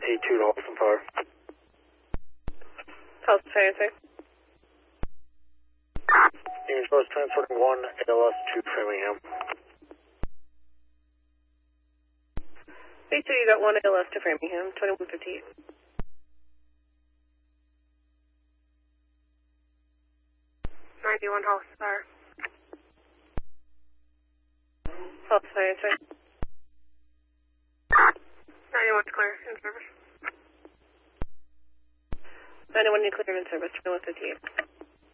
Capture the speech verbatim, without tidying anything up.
eight two to Holston Fire. Holston Fire, sir. Union Force transporting one A L S to Framingham. eight two, you got one A L S to Framingham, twenty-one fifty-eight. ninety-one Holston Fire. Holston Fire, sir. ninety-one clear, in service. ninety-one, you clear in service, twenty-one fifty-eight.